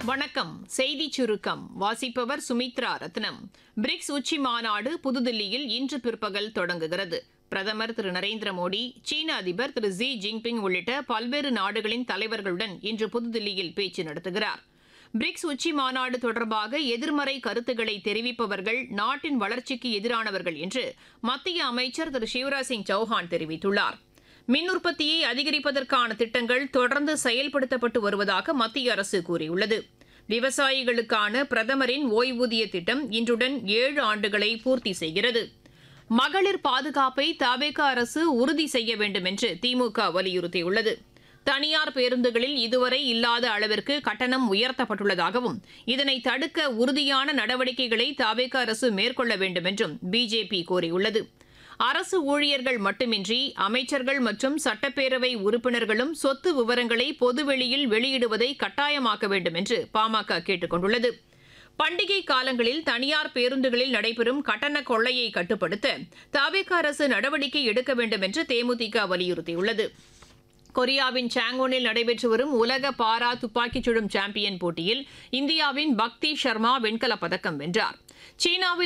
வணக்கம். செய்திச் சுருக்கம் வாசிப்பவர் சுமித்ரா ரத்னம். பிரிக்ஸ் உச்சி மாநாடு புதுதில்லியில் இன்று பிற்பகல் தொடங்குகிறது. பிரதமர் திரு நரேந்திர மோடி, சீன அதிபர் திரு ஜி ஜின்பிங் உள்ளிட்ட பல்வேறு நாடுகளின் தலைவர்களுடன் இன்று புதுதில்லியில் பேச்சு நடத்துகிறார். பிரிக்ஸ் உச்சி மாநாடு தொடர்பாக எதிர்மறை கருத்துக்களை தெரிவிப்பவர்கள் நாட்டின் வளர்ச்சிக்கு எதிரானவர்கள் என்று மத்திய அமைச்சர் திரு சிவராஜ் சிங் சௌஹான் தெரிவித்துள்ளார். மின் உற்பத்தியை அதிகரிப்பதற்கான திட்டங்கள் தொடர்ந்து செயல்படுத்தப்பட்டு வருவதாக மத்திய அரசு கூறியுள்ளது. விவசாயிகளுக்கான பிரதமரின் ஓய்வூதிய திட்டம் இன்றுடன் 7 ஆண்டுகளை பூர்த்தி செய்கிறது. மகளிர் பாதுகாப்பை தவேக அரசு உறுதி செய்ய வேண்டும் என்று திமுக வலியுறுத்தியுள்ளது. தனியார் பேருந்துகளில் இதுவரை இல்லாத அளவிற்கு கட்டணம் உயர்த்தப்பட்டுள்ளதாகவும் இதனை தடுக்க உறுதியான நடவடிக்கைகளை தவேக அரசு மேற்கொள்ள வேண்டும் என்றும் பிஜேபி கோரியுள்ளது. அரசு ஊழியர்கள் மட்டுமின்றி அமைச்சர்கள் மற்றும் சட்டப்பேரவை உறுப்பினர்களும் சொத்து விவரங்களை பொதுவெளியில் வெளியிடுவதை கட்டாயமாக்க வேண்டும் என்று பாமக கேட்டுக் கொண்டுள்ளது. பண்டிகை காலங்களில் தனியார் பேருந்துகளில் நடைபெறும் கட்டண கொள்ளையை கட்டுப்படுத்த தவேக அரசு நடவடிக்கை எடுக்க வேண்டும் என்று தேமுதிக வலியுறுத்தியுள்ளது. கொரியாவின் சாங்கோனில் நடைபெற்று வரும் உலக பாரா துப்பாக்கிச் சுடும் சாம்பியன் போட்டியில் இந்தியாவின் பக்தி சர்மா வெண்கலப் பதக்கம் வென்றார். சீனாவில்